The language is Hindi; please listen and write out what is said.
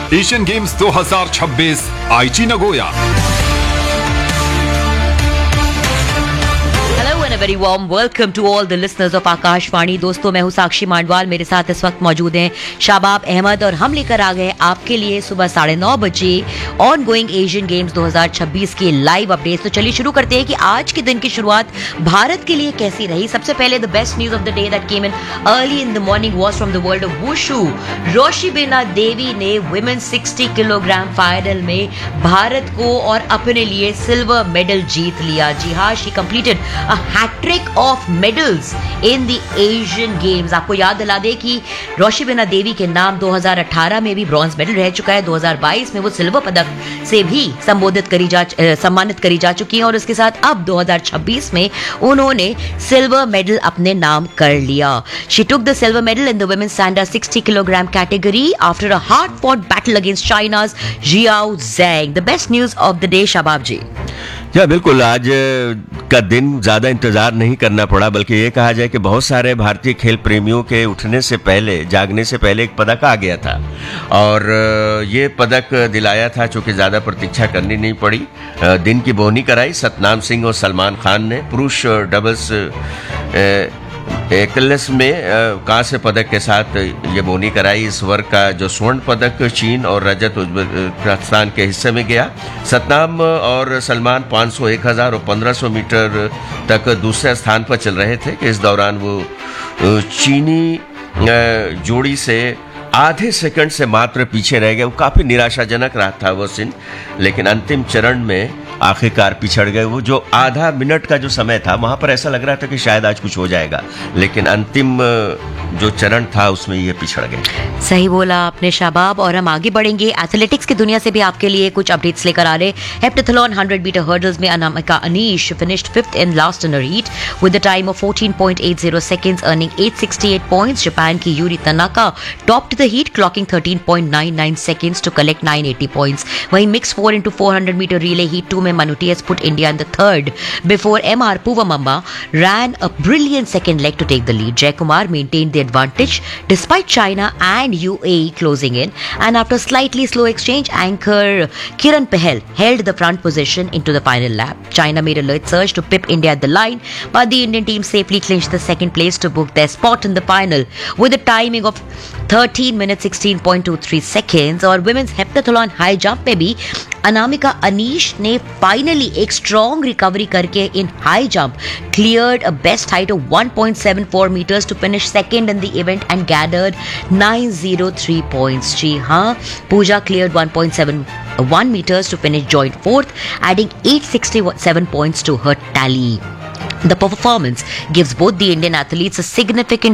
एशियन गेम्स 2026 आईची Nagoya. A very warm welcome to all the listeners of Akashvani. दोस्तों, मैं हूं साक्षी मांडवाल, मेरे साथ इस वक्त मौजूद हैं शाबाब अहमद और हम लेकर आ गए आपके लिए सुबह 9:30 बजे ऑन गोइंग एशियन गेम्स 2026 की लाइव अपडेट्स। तो चलिए शुरू करते हैं कि आज के दिन की शुरुआत भारत के लिए कैसी रही। सबसे पहले the best news of the day that came in early in the morning was from the world of wushu. Roshibina देवी ने वुमेन्स 60 किलोग्राम फाइनल में भारत को और अपने लिए सिल्वर मेडल जीत लिया। जी हाँ, she completed a hat trick of medals in the Asian games. आपको याद दिला दे कि रोशिबिना देवी के नाम 2018 में भी ब्रॉन्ज मेडल रह चुका है। 2022 में वो सिल्वर पदक से भी सम्मानित करी जा चुकी हैं और उसके साथ अब 2026 में उन्होंने सिल्वर मेडल अपने नाम कर लिया। She took the silver medal in the women's standard 60 kilogram category after a hard fought battle against China's Xiao Zhang. The best news of the day, शाबाब जी। या बिल्कुल, आज का दिन ज़्यादा इंतज़ार नहीं करना पड़ा, बल्कि ये कहा जाए कि बहुत सारे भारतीय खेल प्रेमियों के उठने से पहले, जागने से पहले एक पदक आ गया था और ये पदक दिलाया था, चूँकि ज़्यादा प्रतीक्षा करनी नहीं पड़ी। दिन की बोहनी कराई सतनाम सिंह और सलमान खान ने। पुरुष डबल्स एकलस में कांस्य पदक के साथ ये बोनी कराई। इस वर्ग का जो स्वर्ण पदक चीन और रजत उज्बेकिस्तान के हिस्से में गया। सतनाम और सलमान 500, 1000 और 1500 मीटर तक दूसरे स्थान पर चल रहे थे कि इस दौरान वो चीनी जोड़ी से आधे सेकंड से मात्र पीछे रह गए। वो काफ़ी निराशाजनक रहा था वो सीन, लेकिन अंतिम चरण में आखिरकार पिछड़ गए। वो जो आधा मिनट का जो समय था, वहां पर ऐसा लग रहा था कि शायद आज कुछ हो जाएगा, लेकिन अंतिम जो चरण था उसमें ये पिछड़ गए। सही बोला आपने शाबाब। और हम आगे बढ़ेंगे, एथलेटिक्स की दुनिया से भी आपके लिए कुछ अपडेट्स लेकर आ रहे। हेप्टाथलॉन 100 मीटर हर्डल्स में Anamika Anish finished 5th in last in her heat with the time of 14.80 seconds, earning 868 points. Japan की Yuri Tanaka topped the heat clocking 13.99 seconds to collect 980 points. वहीं mix 4x400 metre relay heat 2 में Manutius put India in the third before MR Puvamamba ran a brilliant second leg to take the lead. Jay Kumar maintained the advantage despite China and UAE closing in, and after slightly slow exchange, anchor Kiran Pahel held the front position into the final lap. China made a late surge to pip India at the line, but the Indian team safely clinched the second place to book their spot in the final with a timing of 13 minutes 16.23 seconds. और women's heptathlon high jump में भी अनामिका अनीश ने फाइनली एक स्ट्रॉन्ग रिकवरी करके इन high jump cleared a best height of 1.74 metres to finish second in the event and gathered 903 points. जी हाँ, पूजा cleared 1.71 meters to finish joint fourth, adding 867 points to her tally. The performance gives both the Indian athletes a significant